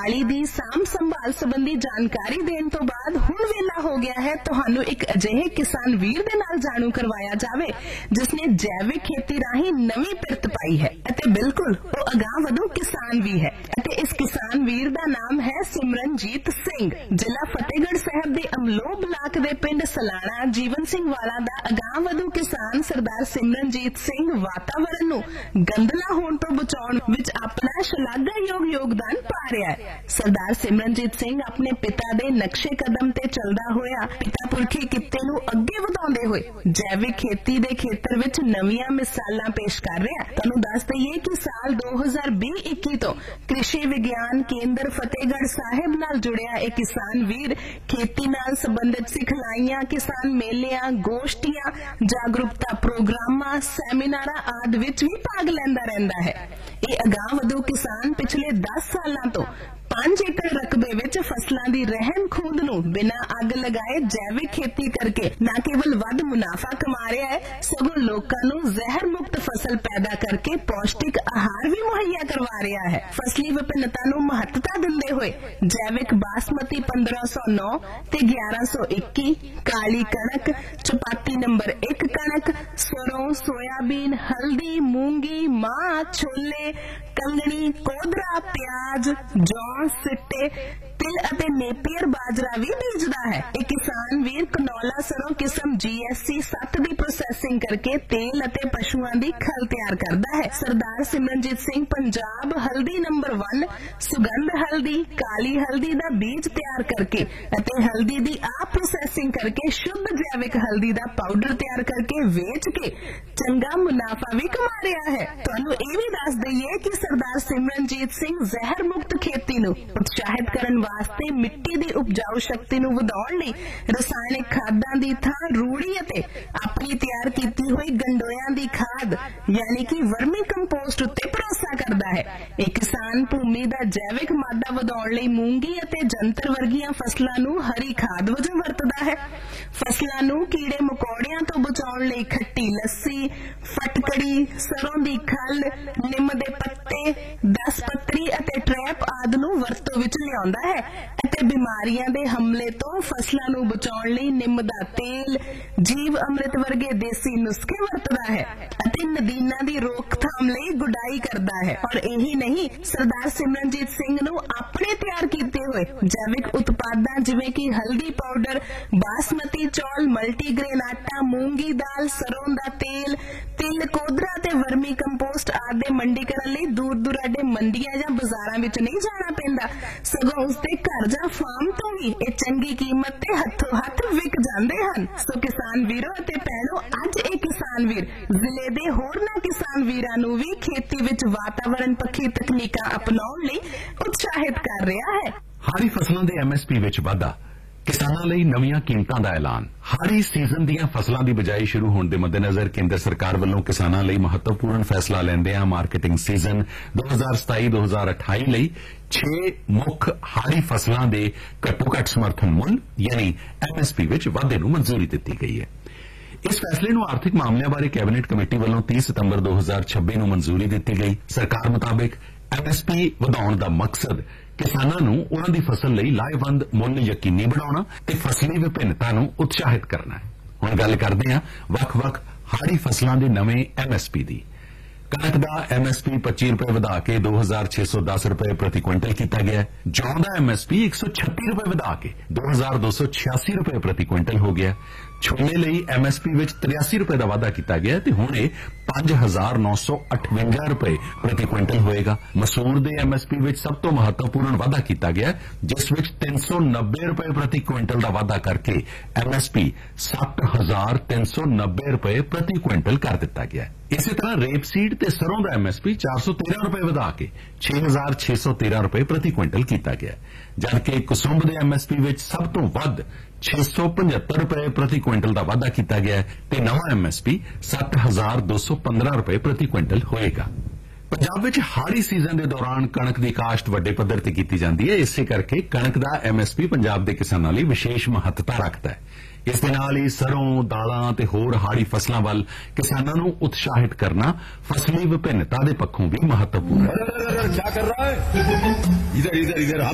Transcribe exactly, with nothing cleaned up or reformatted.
पराली दी साਂਭ संभाल संबंधी जानकारी देने तो बाद हुण वेला हो गया है तुहानू एक अजिहे किसान वीर दे नाल जाणू करवाया जावे जिसने जैविक खेती राही नवी पिरत पाई है अते बिल्कुल वो अगां वधू किसान भी है अते इस किसान वीर दा नाम है सिमरनजीत सिंह। जिला फतेहगढ़ साहब दे अमलोह ब्लाक दे पिंड सलाणा जीवन सिंह वाला दा अगां वधू किसान सरदार सिमरनजीत सिंह वातावरण नू गंदला होण तो बचाउण विच अपना शलाघायोग योगदान पा रहा है। सरदार सिमरनजीत सिंह अपने पिता दे नक्शे कदम ते चलदा होया पिता पुरखी किते नू अगे वधाउंदे होए जैविक खेती दे खेतर विच नवीआं मिसालां पेश कर रहा है। तुहानू दस दईए कि साल दो हज़ार बीस इक्की तो कृषि विज्ञान केंद्र फतेहगढ़ साहिब नाल जुड़िया एक किसान वीर खेती नाल संबंधित सिखलाइयां किसान मेलियां गोष्ठियां जागरूकता प्रोग्रामां सैमीनारां आदि विच भी भाग लैंदा रहिंदा है। ये अगां वधू किसान पिछले दस सालां तो पांच एकड़ रकबे विच फसलां दी रहन खूंद नू बिना अग लगाए जैविक खेती करके न केवल वध मुनाफा कमा रहा है सगों लोकां नू जहर मुक्त फसल पैदा करके पौष्टिक आहार भी मुहैया करवा रहा है। फसली विभिन्नता नू महत्ता दिंदे हुए जैविक बासमती पंद्रह सौ नौ ते ग्यारह सौ इक्की काली कणक चपाती नंबर एक कणक सरों सोयाबीन हल्दी मूंगी मां छोले कंगनी कोदरा प्याज जौ सिट्टे तिल अते नेपियर बाजरा भी बीजदा है। एक किसान वीर कनौला सरों किस्म जीएससी सत्त दी प्रोसैसिंग करके तेल अते पशुआं दी खल तैयार करदा है। सरदार सिमरनजीत सिंह पंजाब हल्दी नंबर वन सुगंध हल्दी काली हल्दी दा बीज तैयार करके अते हल्दी दी आप प्रोसैसिंग करके शुद्ध जैविक हल्दी दा पाउडर तैयार करके वेच के चंगा मुनाफा भी कमा रहा है। तुहानू ये भी दस दईए कि सरदार सिमरनजीत सिंह जहर मुक्त खेती नू उत्साहित करन वास्ते मिट्टी दी उपजाऊ शक्ति नू वधाउण लई रसायनिक खादां दी थां रूड़ी अते अपनी तैयार कीती हुई गंडोयां दी खाद यानी कि वर्मी कंपोस्ट उत्ते भरोसा करदा है। एक किसान भूमि दा जैविक मादा वधाउण लई मूंगी अते जंतर वर्गियां फसलां नू हरी खाद वजों वरतदा है। फसलां नू कीड़े मकोड़ियां तो बचाउण लई खट्टी लस्सी फटकड़ी सरों दी खल निम दे पत्ते दस पत्री अते ट्रैप आदि नू वरतों विच लिआउंदा है अते बीमारियां दे हमले तो फसलां नू बचाउण लई निम दा तेल जीव अमृत वर्गे देसी नुस्खे वरतदा है अते नदीना दी रोकथाम लई गुडाई करदा है। और यही नहीं सरदार सिमरनजीत सिंह नू अपने तैयार कीते हुए जैविक उत्पादां जिवें कि हल्दी पाउडर बासमती चौल मल्टीग्रेन आटा मूंगी दाल सरों दा तेल तिल कोदरा ते वर्मी कंपोस्ट आदि मंडीकरण लई दूर दुराडे मंडियां जां बाजारां विच नहीं जाना पैंदा सगों उसदे घर जां फार्म तो ही ये चंगी कीमत ते हथों हथ विक जांदे हन। सो किसान वीरो ते भैणों अज एक किसान वीर जिले दे होरना किसान वीरां नू भी खेती विच वातावरण पक्खी तकनीकां अपनाउण लई उत्साहित कर रहा है। हाड़ी फसलों दे एमएसपी विच वाधा किसानां लई नवीआं कीमतां दा ऐलान हाड़ी सीजन दीआं फसलां दी बिजाई शुरू होण दे मद्देनज़र केंद्र सरकार ਵੱਲੋਂ किसानां लई महत्वपूर्ण फैसला लैंदिआं मार्केटिंग सीजन दो हज़ार सताई दो हज़ार अठाई लई छे मुख हाड़ी फसलां दे घट्टो घट्ट समर्थन मुੱਲ यानी एमएसपी विच वाधे नूं मंजूरी दित्ती गई है। इस फैसले नूं आर्थिक मामलिਆਂ बारे कैबिनेट कमेटी ਵੱਲੋਂ तीस सितंबर दो हज़ार छब्बी नूं मंजूरी दित्ती गई। सरकार मुताबिक एमएसपी ਵਧਾਉਣ ਦਾ मकसद किसानां नूं उन्हां दी फसल लई लाहेवंद मुੱਲ यकीनी बनाउणा ते फसली विभिन्नता नूं उत्साहित करना है। हुण गल करदे हां वख-वख हाड़ी फसलां दे नवें एमएसपी दी। कणक दा एमएसपी पच्ची रुपए वधा के दो हजार छे सौ दस रुपए प्रति क्विंटल किया गया है। जौ दा एमएसपी एक सौ छत्ती रुपए वधा के दो हजार दो सौ छियासी रुपए प्रति क्विंटल हो गया। छोले लई एमएसपी विच तिरासी रुपए का वाधा किया गया ते हुण इह पांच हजार नौ सौ अठवंजा रुपए प्रति क्विंटल होएगा। मसूर दे एमएसपी विच सब तो महत्वपूर्ण वाधा किया गया जिस विच तीन सौ नब्बे रुपए प्रति क्विंटल का वाधा करके एमएसपी सत्त हजार तीन सौ नब्बे रुपए प्रति क्विंटल कर दिता गया। इसी तरह रेपसीड ते सरों का एमएसपी चार सौ तेरह रुपए वधा के छे हजार छे सौ तेरह रुपए प्रति क्विंटल किया गया, जबकि कुसुंब के एमएसपी विच सब तो वध छे सौ पचहत्तर रुपए प्रति क्विंटल का वाधा किया गया ते नवा एमएसपी सत्त हजार दो सौ पंद्रह रुपए प्रति क्विंटल होएगा। पंजाब विच हाड़ी सीजन के दौरान कणक की काश्त वड्डे पद्धर ते कीती जांदी है, इसे करके कणक का एमएसपी पंजाब के किसानों लई विशेष महत्ता रखता है। इस दे नाल ही सरों दालां ते होर हाड़ी फसलों वाल किसानों नूं उत्साहित करना फसली विभिन्नता के पक्षों भी महत्वपूर्ण है। क्या कर रहा है? इधर इधर इधर